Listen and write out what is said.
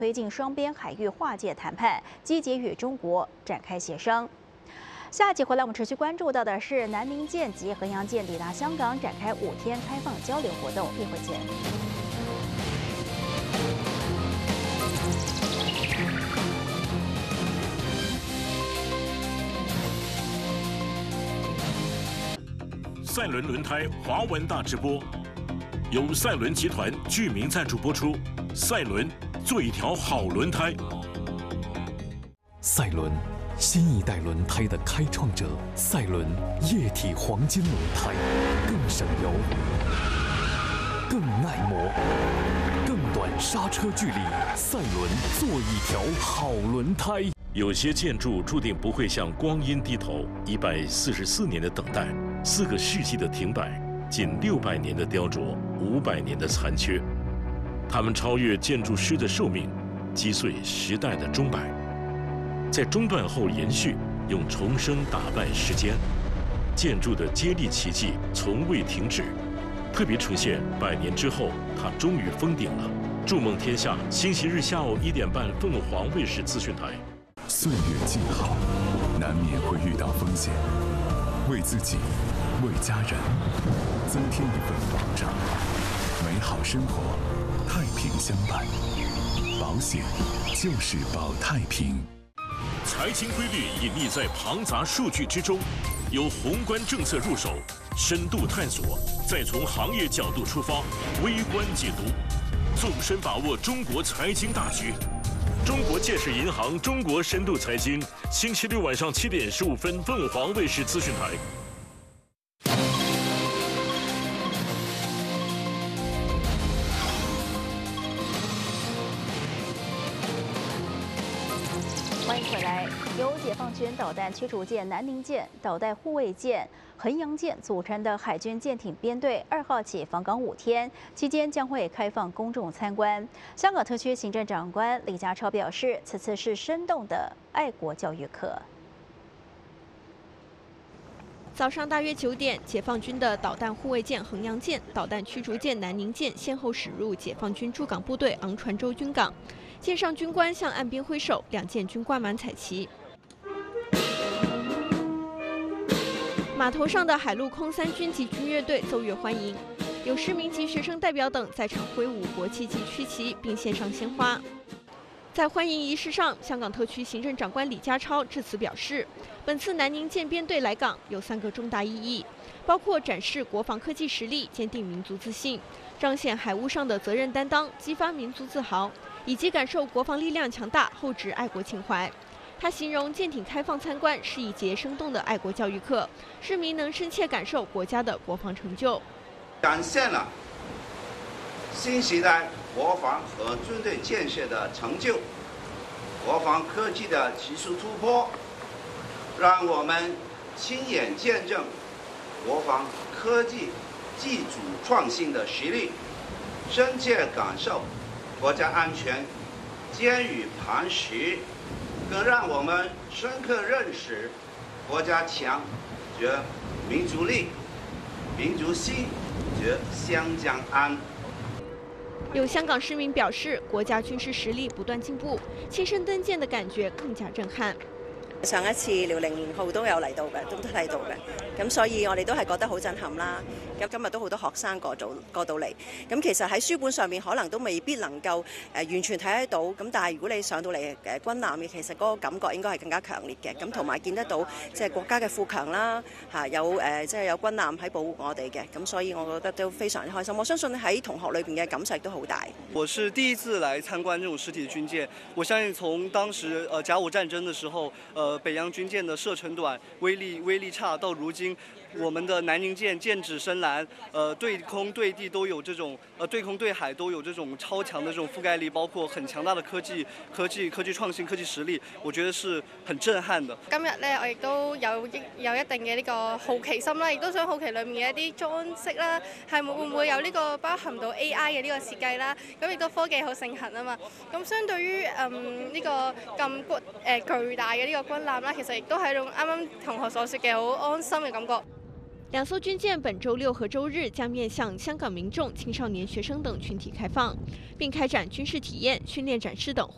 推进双边海域划界谈判，积极与中国展开协商。下集回来，我们持续关注到的是南宁舰及衡阳舰抵达香港，展开5天开放交流活动。一会见。 赛伦轮胎华文大直播，由赛伦集团居民赞助播出。赛伦，做一条好轮胎。 赛伦，新一代轮胎的开创者。赛伦液体黄金轮胎，更省油，更耐磨，更短刹车距离。赛伦，做一条好轮胎。 有些建筑注定不会向光阴低头，144年的等待，4个世纪的停摆，近600年的雕琢，500年的残缺。他们超越建筑师的寿命，击碎时代的钟摆，在中断后延续，用重生打败时间。建筑的接力奇迹从未停止，特别呈现100年之后，它终于封顶了。筑梦天下，星期日下午1点半，凤凰卫视资讯台。 岁月静好，难免会遇到风险，为自己，为家人，增添一份保障。美好生活，太平相伴。保险就是保太平。 财经规律隐匿在庞杂数据之中，由宏观政策入手，深度探索，再从行业角度出发，微观解读，纵深把握中国财经大局。中国建设银行中国深度财经，星期六晚上7点15分，凤凰卫视资讯台。 欢迎回来。由解放军导弹驱逐舰南宁舰、导弹护卫舰衡阳舰组成的海军舰艇编队2号起访港5天，期间将会开放公众参观。香港特区行政长官李家超表示，此次是生动的爱国教育课。 早上大约9点，解放军的导弹护卫舰衡阳舰、导弹驱逐舰南宁舰先后驶入解放军驻港部队昂船洲军港。舰上军官向岸边挥手，2舰均挂满彩旗。码头上的海陆空3军及军乐队奏乐欢迎，有市民及学生代表等在场挥舞国旗及区旗，并献上鲜花。在欢迎仪式上，香港特区行政长官李家超致辞表示，本次南宁舰编队来港有3个重大意义，包括展示国防科技实力，坚定民族自信，彰显海务上的责任担当，激发民族自豪，以及感受国防力量强大，厚植爱国情怀。他形容舰艇开放参观是一节生动的爱国教育课，市民能深切感受国家的国防成就， 展现了新时代国防和军队建设的成就，国防科技的技术突破，让我们亲眼见证国防科技技术创新的实力，深切感受国家安全坚于磐石，更让我们深刻认识国家强则民族力，民族兴则湘江安。 有香港市民表示，國家軍事實力不斷進步，親身登艦的感覺更加震撼。 上一次遼寧號都有嚟到嘅，都睇到嘅，咁所以我哋都係覺得好震撼啦。咁今日都好多學生過到嚟，咁其實喺書本上面可能都未必能夠完全睇得到，咁但係如果你上到嚟軍艦嘅，其實嗰個感覺應該係更加強烈嘅，咁同埋見得到即係國家嘅富強啦，有即係有軍艦喺保護我哋嘅，咁所以我覺得都非常開心。我相信喺同學裏邊嘅感受都好大。 我是第一次來參觀這種實體軍艦，我相信從當時甲午戰爭的時候，北洋軍艦的射程短、威力差，到如今我們的南寧艦劍指深藍，對空對地都有這種對空對海都有這種超強的這種覆蓋力，包括很強大的科技創新、科技實力，我覺得是很震撼的。 今日咧，我亦都有一定嘅呢個好奇心啦，亦都想好奇裡面嘅一啲裝飾啦，係會唔會有呢個包含到 AI 嘅呢個設計啦？咁亦都科技好盛行啊嘛。咁相對於呢個咁巨大嘅呢個軍艦啦，其實亦都係一種啱啱同學所說嘅好安心嘅感覺。 2艘軍艦本週6和週日將面向香港民眾、青少年、學生等群體開放，並開展軍事體驗、訓練展示等